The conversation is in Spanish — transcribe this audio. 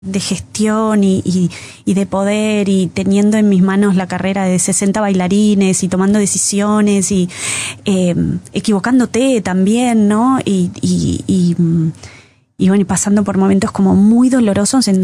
de gestión y de poder, y teniendo en mis manos la carrera de 60 bailarines y tomando decisiones y equivocándote también, ¿no? Y bueno, y pasando por momentos como muy dolorosos en